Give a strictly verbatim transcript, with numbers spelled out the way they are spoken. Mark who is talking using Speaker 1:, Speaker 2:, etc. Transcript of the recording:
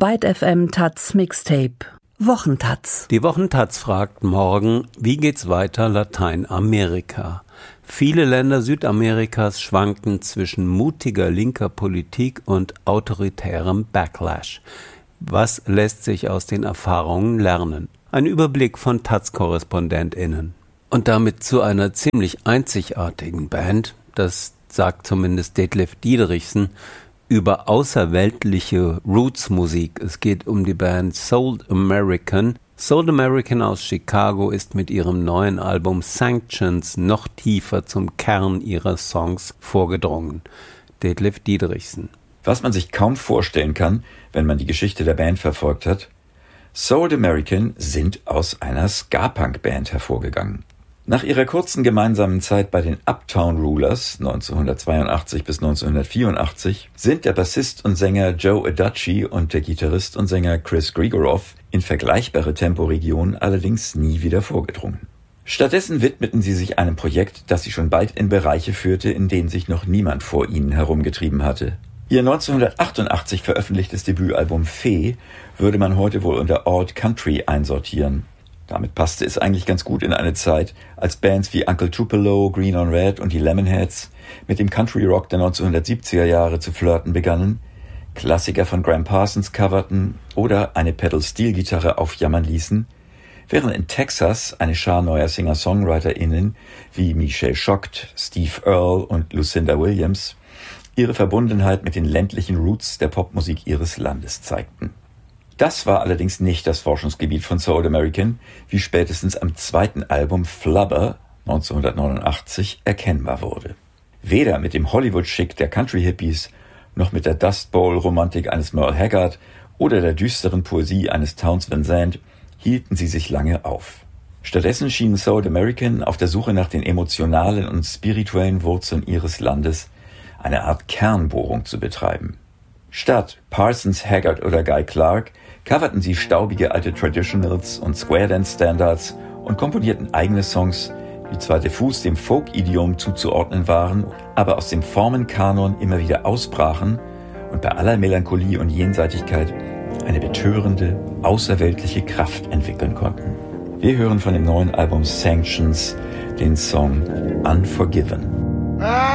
Speaker 1: Byte F M Taz Mixtape Wochentaz.
Speaker 2: Die Wochentaz fragt morgen, wie geht's weiter Lateinamerika? Viele Länder Südamerikas schwanken zwischen mutiger linker Politik und autoritärem Backlash. Was lässt sich aus den Erfahrungen lernen? Ein Überblick von Taz-KorrespondentInnen. Und damit zu einer ziemlich einzigartigen Band, das sagt zumindest Detlef Diederichsen, über außerweltliche Roots-Musik. Es geht um die Band Soul American. Soul American aus Chicago ist mit ihrem neuen Album Sanctions noch tiefer zum Kern ihrer Songs vorgedrungen. Detlef Diederichsen.
Speaker 3: Was man sich kaum vorstellen kann, wenn man die Geschichte der Band verfolgt hat: Soul American sind aus einer Ska-Punk-Band hervorgegangen. Nach ihrer kurzen gemeinsamen Zeit bei den Uptown Rulers neunzehnhundertzweiundachtzig bis neunzehnhundertvierundachtzig sind der Bassist und Sänger Joe Adachi und der Gitarrist und Sänger Chris Grigorow in vergleichbare Temporegionen allerdings nie wieder vorgedrungen. Stattdessen widmeten sie sich einem Projekt, das sie schon bald in Bereiche führte, in denen sich noch niemand vor ihnen herumgetrieben hatte. Ihr neunzehnhundertachtundachtzig veröffentlichtes Debütalbum Fee würde man heute wohl unter Old Country einsortieren. Damit passte es eigentlich ganz gut in eine Zeit, als Bands wie Uncle Tupelo, Green on Red und die Lemonheads mit dem Country Rock der neunzehnhundertsiebziger Jahre zu flirten begannen, Klassiker von Gram Parsons coverten oder eine Pedal-Steel-Gitarre aufjammern ließen, während in Texas eine Schar neuer Singer-SongwriterInnen wie Michelle Schocht, Steve Earle und Lucinda Williams ihre Verbundenheit mit den ländlichen Roots der Popmusik ihres Landes zeigten. Das war allerdings nicht das Forschungsgebiet von Soul American, wie spätestens am zweiten Album Flubber neunzehnhundertneunundachtzig erkennbar wurde. Weder mit dem Hollywood-Schick der Country-Hippies, noch mit der Dust Bowl-Romantik eines Merle Haggard oder der düsteren Poesie eines Townes Van Zandt hielten sie sich lange auf. Stattdessen schienen Soul American auf der Suche nach den emotionalen und spirituellen Wurzeln ihres Landes eine Art Kernbohrung zu betreiben. Statt Parsons, Haggard oder Guy Clark coverten sie staubige alte Traditionals und Square Dance Standards und komponierten eigene Songs, die zwar diffus dem Folk-Idiom zuzuordnen waren, aber aus dem Formenkanon immer wieder ausbrachen und bei aller Melancholie und Jenseitigkeit eine betörende, außerweltliche Kraft entwickeln konnten. Wir hören von dem neuen Album Sanctions den Song Unforgiven.